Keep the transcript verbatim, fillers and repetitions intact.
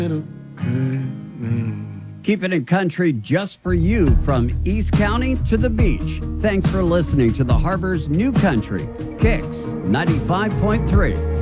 Keeping it country just for you from East County to the beach. Thanks for listening to the Harbor's New Country, Kicks ninety-five point three.